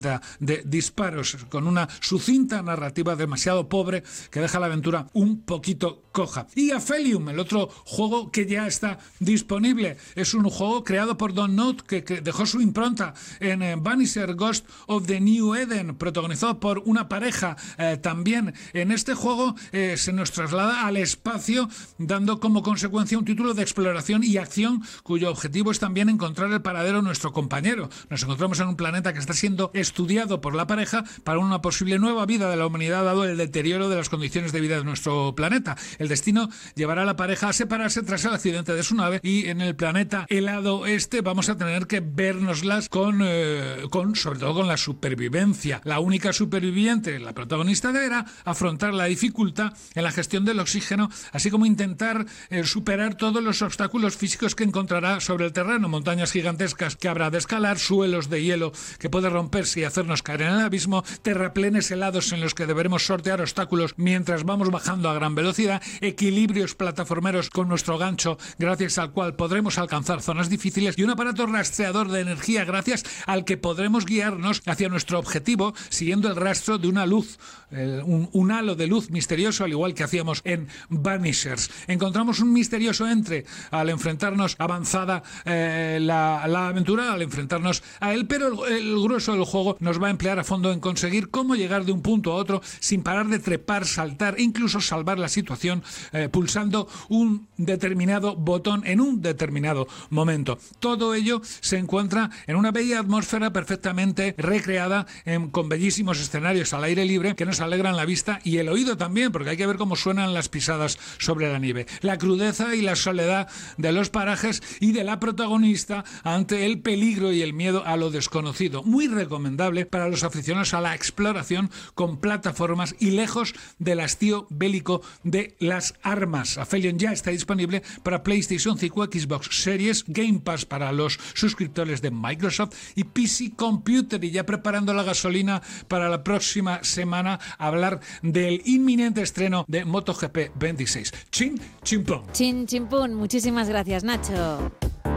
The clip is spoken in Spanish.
de disparos, con una sucinta narrativa demasiado pobre que deja la aventura un poquito coja. Y Aphelium, el otro juego que ya está disponible, es un juego creado por Don't Nod que dejó su impronta en Vanisher Ghost of the New Eden, protagonizado por una pareja. También en este juego se nos traslada al espacio, dando como consecuencia un título de exploración y acción cuyo objetivo es también encontrar el paradero de nuestro compañero. Nos encontramos en un planeta que está siendo estudiado por la pareja para una posible nueva vida de la humanidad, dado el deterioro de las condiciones de vida de nuestro planeta. El destino llevará a la pareja a separarse tras el accidente de su nave, y en el planeta helado vamos a tener que vernoslas sobre todo con la supervivencia. La única superviviente, la protagonista, deberá afrontar la dificultad en la gestión del oxígeno, así como intentar superar todos los obstáculos físicos que encontrará sobre el terreno, montañas gigantescas que habrá de escalar, suelos de hielo que puede romperse y hacernos caer en el abismo, terraplenes helados en los que deberemos sortear obstáculos mientras vamos bajando a gran velocidad, equilibrios plataformeros con nuestro gancho gracias al cual podremos alcanzar zonas difíciles, y un aparato rastreador de energía gracias al que podremos guiarnos hacia nuestro objetivo siguiendo el rastro de una luz, un halo de luz misterioso, al igual que hacíamos en Vanishers. Encontramos un misterioso entre al enfrentarnos avanzada la aventura, al enfrentarnos a él, pero el grueso del juego nos va a emplear a fondo en conseguir cómo llegar de un punto a otro sin parar de trepar, saltar e incluso salvar la situación pulsando un determinado botón en un determinado momento. Todo ello se encuentra en una bella atmósfera perfectamente recreada con bellísimos escenarios al aire libre que nos alegran la vista y el oído también, porque hay que ver cómo suenan las pisadas sobre la nieve. La crudeza y la soledad de los parajes y de la protagonista ante el peligro y el miedo a lo desconocido. Muy recomendable para los aficionados a la exploración con plataformas y lejos del hastío bélico de las armas. Aphelion ya está disponible para PlayStation 5, Xbox Series, Game Pass para los suscriptores de Microsoft y PC Computer. Y ya preparando la gasolina para la próxima semana, hablar del inminente estreno de MotoGP 26. Chin Chimpón. Chin Chimpún, muchísimas gracias, Nacho.